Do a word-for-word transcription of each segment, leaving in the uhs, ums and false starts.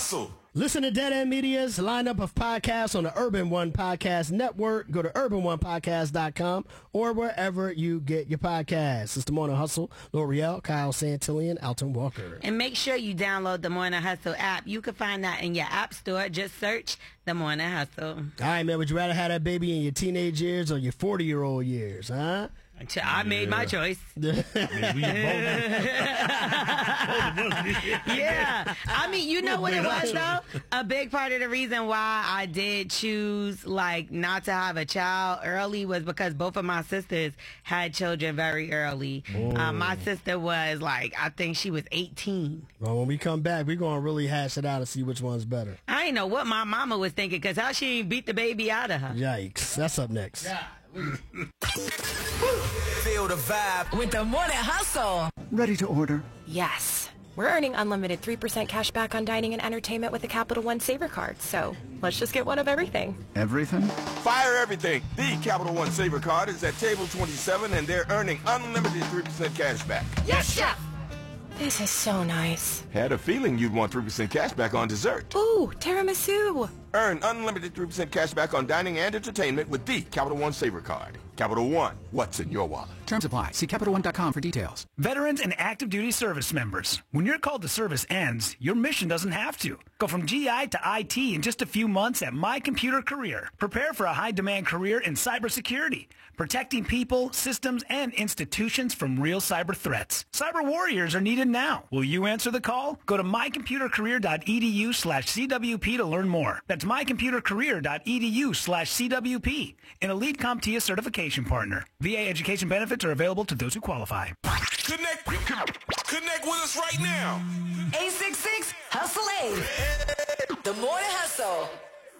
Hustle. Listen to Dead End Media's lineup of podcasts on the Urban One Podcast Network. Go to urban one podcast dot com or wherever you get your podcasts. It's The Morning Hustle. L'Oreal, Kyle Santillian, Alton Walker. And make sure you download the Morning Hustle app. You can find that in your app store. Just search The Morning Hustle. All right, man. Would you rather have that baby in your teenage years or your forty-year-old years, huh? I made my choice. Yeah. I mean, you know what it was, though? A big part of the reason why I did choose, like, not to have a child early was because both of my sisters had children very early. Uh, my sister was, like, I think she was eighteen. Well, when we come back, we're going to really hash it out and see which one's better. I ain't know what my mama was thinking, because how she ain't beat the baby out of her. Yikes. That's up next. Yeah. Feel the vibe with the Morning Hustle. Ready to order? Yes. We're earning unlimited three percent cash back on dining and entertainment with the Capital One Saver Card, so let's just get one of everything. Everything? Fire everything. The Capital One Saver Card is at table twenty-seven, and they're earning unlimited three percent cash back. Yes, chef! This is so nice. Had a feeling you'd want three percent cash back on dessert. Ooh, tiramisu. Earn unlimited three percent cash back on dining and entertainment with the Capital One Saver Card. Capital One, what's in your wallet? Terms apply. See Capital One dot com for details. Veterans and active duty service members. When your call to service ends, your mission doesn't have to. Go from G I to I T in just a few months at My Computer Career. Prepare for a high-demand career in cybersecurity, protecting people, systems, and institutions from real cyber threats. Cyber warriors are needed now. Will you answer the call? Go to my computer career dot e d u slash C W P to learn more. That's my computer career dot e d u slash C W P. An elite CompTIA certification partner. V A education benefits are available to those who qualify. Connect, connect with us right now. eight six six, hustle eight. The Morning Hustle.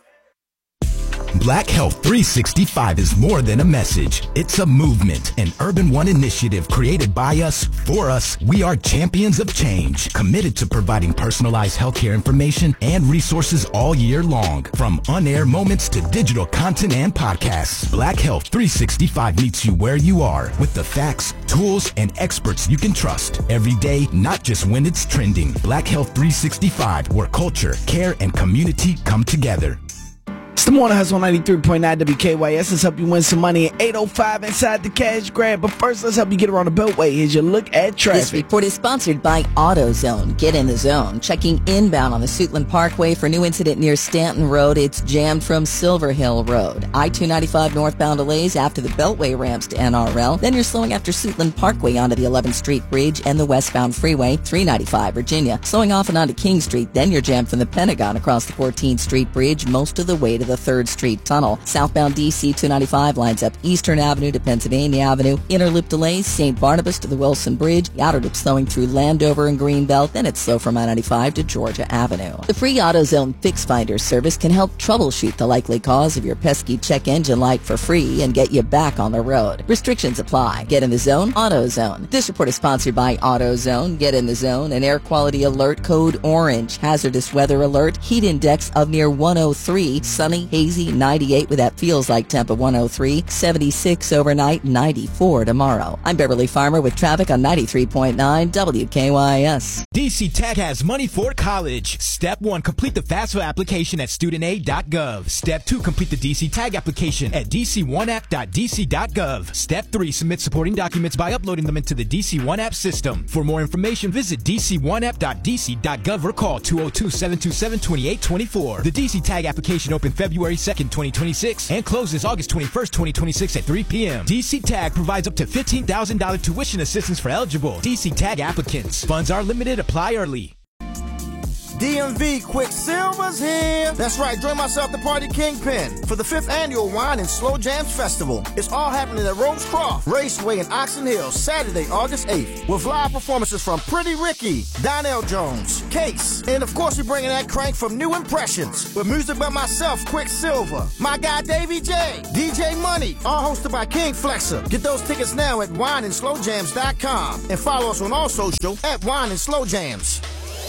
Black Health three sixty-five is more than a message. It's a movement, an Urban One initiative created by us, for us. We are champions of change, committed to providing personalized healthcare information and resources all year long. From on-air moments to digital content and podcasts, Black Health three sixty-five meets you where you are with the facts, tools, and experts you can trust every day, not just when it's trending. Black Health three sixty-five, where culture, care, and community come together. It's the Morning Hustle ninety-three point nine W K Y S. Let's help you win some money at eight oh five inside the cash grab. But first, let's help you get around the Beltway. Here's your look at traffic. This report is sponsored by AutoZone. Get in the zone. Checking inbound on the Suitland Parkway for new incident near Stanton Road. It's jammed from Silver Hill Road. I two ninety-five northbound delays after the Beltway ramps to N R L. Then you're slowing after Suitland Parkway onto the eleventh Street Bridge and the westbound freeway. three ninety-five Virginia. Slowing off and onto King Street. Then you're jammed from the Pentagon across the fourteenth Street Bridge most of the way to the third Street Tunnel. Southbound D C two ninety-five lines up Eastern Avenue to Pennsylvania Avenue. Inner loop delays Saint Barnabas to the Wilson Bridge. The outer loop slowing through Landover and Greenbelt. Then it's slow from I ninety-five to Georgia Avenue. The free AutoZone Fix Finder service can help troubleshoot the likely cause of your pesky check engine light for free and get you back on the road. Restrictions apply. Get in the zone, AutoZone. This report is sponsored by AutoZone. Get in the zone. An air quality alert code orange. Hazardous weather alert. Heat index of near one oh three. Sunny, hazy, ninety-eight with that feels like temp of one oh three, seventy-six overnight, ninety-four tomorrow. I'm Beverly Farmer with traffic on ninety-three point nine W K Y S. D C Tech has money for college. Step one, complete the FAFSA application at student aid dot gov. Step two, complete the D C Tag application at d c one app dot d c dot gov. Step three, submit supporting documents by uploading them into the D C one App system. For more information, visit d c one app dot d c dot gov or call two oh two, seven two seven, two eight two four. The D C Tag application opened February second, twenty twenty-six and closes August twenty-first, twenty twenty-six at three p.m. D C Tag provides up to fifteen thousand dollars tuition assistance for eligible D C Tag applicants. Funds are limited. Apply early. D M V Quicksilver's here. That's right, join myself, the Party Kingpin, for the fifth annual Wine and Slow Jams Festival. It's all happening at Rose Croft Raceway in Oxon Hill, Saturday, August eighth, with live performances from Pretty Ricky, Donnell Jones, Case, and of course we're bringing that crank from New Impressions, with music by myself, Quicksilver, my guy Davey J, D J Money, all hosted by King Flexer. Get those tickets now at wine and slow jams dot com and follow us on all social at Wine and Slow Jams.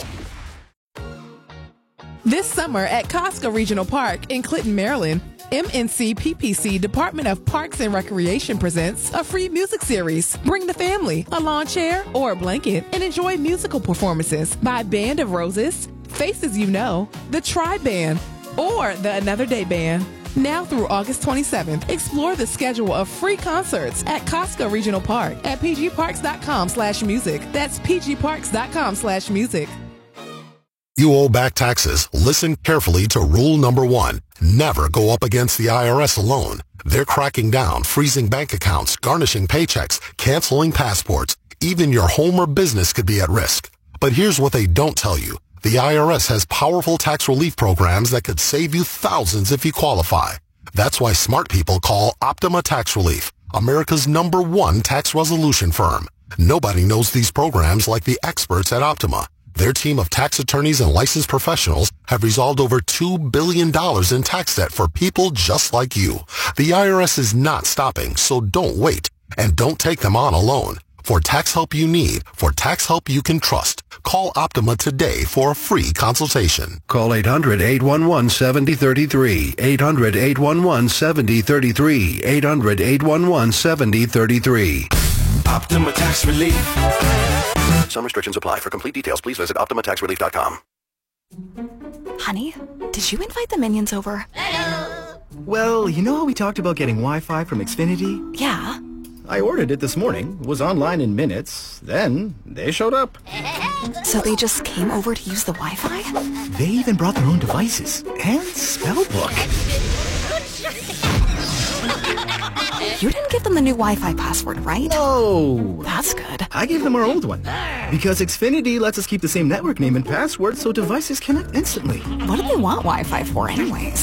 This summer at Costco Regional Park in Clinton, Maryland, M N C P P C Department of Parks and Recreation presents a free music series. Bring the family, a lawn chair, or a blanket, and enjoy musical performances by Band of Roses, Faces You Know, the Tribe Band, or the Another Day Band. Now through August twenty-seventh, explore the schedule of free concerts at Costco Regional Park at pgparks.com slash music. That's pgparks.com slash music. You owe back taxes. Listen carefully to rule number one. Never go up against the I R S alone. They're cracking down, freezing bank accounts, garnishing paychecks, canceling passports. Even your home or business could be at risk. But here's what they don't tell you. The I R S has powerful tax relief programs that could save you thousands if you qualify. That's why smart people call Optima Tax Relief, America's number one tax resolution firm. Nobody knows these programs like the experts at Optima. Their team of tax attorneys and licensed professionals have resolved over two billion dollars in tax debt for people just like you. The I R S is not stopping, so don't wait. And don't take them on alone. For tax help you need, for tax help you can trust, call Optima today for a free consultation. Call eight hundred, eight one one, seven zero three three, eight hundred, eight one one, seven zero three three, eight hundred, eight one one, seven zero three three. Optima Tax Relief. Some restrictions apply. For complete details, please visit optima tax relief dot com. Honey, did you invite the minions over? Well, you know how we talked about getting Wi-Fi from Xfinity? Yeah. I ordered it this morning, was online in minutes, then they showed up. So they just came over to use the Wi-Fi? They even brought their own devices and spellbook. You didn't give them the new Wi-Fi password, right? No. That's good. I gave them our old one. Because Xfinity lets us keep the same network name and password so devices connect instantly. What do they want Wi-Fi for anyways?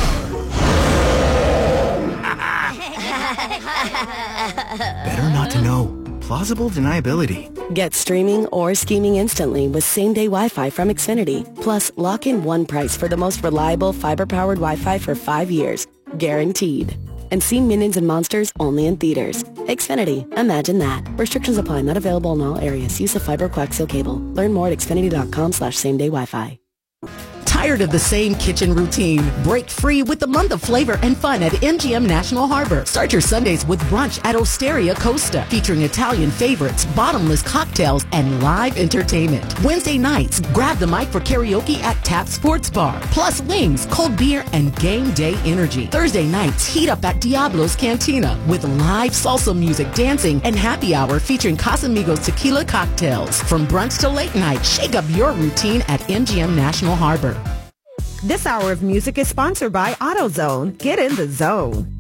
Better not to know. Plausible deniability. Get streaming or scheming instantly with same-day Wi-Fi from Xfinity. Plus, lock in one price for the most reliable fiber-powered Wi-Fi for five years. Guaranteed. And see Minions and Monsters only in theaters. Xfinity. Imagine that. Restrictions apply. Not available in all areas. Use of fiber coaxial cable. Learn more at xfinity.com slash same-day Wi-Fi. Tired of the same kitchen routine? Break free with the month of flavor and fun at M G M National Harbor. Start your Sundays with brunch at Osteria Costa, featuring Italian favorites, bottomless cocktails, and live entertainment. Wednesday nights, grab the mic for karaoke at Tap Sports Bar, plus wings, cold beer, and game day energy. Thursday nights, heat up at Diablo's Cantina with live salsa music, dancing, and happy hour featuring Casamigos tequila cocktails. From brunch to late night, shake up your routine at M G M National Harbor. This hour of music is sponsored by AutoZone. Get in the zone.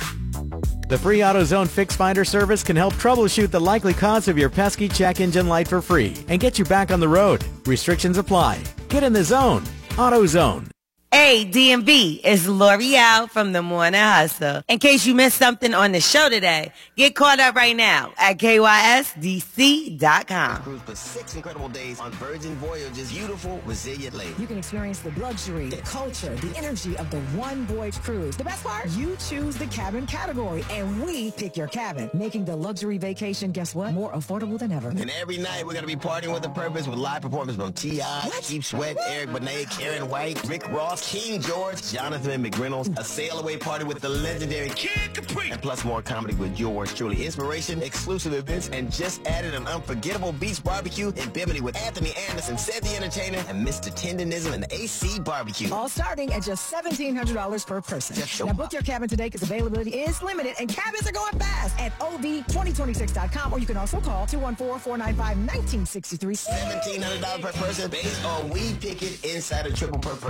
The free AutoZone Fix Finder service can help troubleshoot the likely cause of your pesky check engine light for free and get you back on the road. Restrictions apply. Get in the zone. AutoZone. Hey, D M V, it's L'Oreal from The Morning Hustle. In case you missed something on the show today, get caught up right now at K Y S D C dot com. Cruise for six incredible days on Virgin Voyage's beautiful, resilient lake. You can experience the luxury, the culture, the energy of the One Voyage Cruise. The best part? You choose the cabin category, and we pick your cabin, making the luxury vacation, guess what? More affordable than ever. And every night, we're going to be partying with a purpose with live performances from T I, Keith Sweat, Eric Benet, Karen White, Rick Ross, King George, Jonathan McReynolds, a sail-away party with the legendary Kid Capri, and plus more comedy with yours truly. Inspiration, exclusive events, and just added an unforgettable beach barbecue in Bimini with Anthony Anderson, Seth the Entertainer, and Mister Tendonism and A C Barbecue. All starting at just seventeen hundred dollars per person. Just show now up. book your cabin today because availability is limited and cabins are going fast at O V twenty twenty-six dot com, or you can also call two one four, four nine five, one nine six three. seventeen hundred dollars per person based on we pick it inside a triple per person.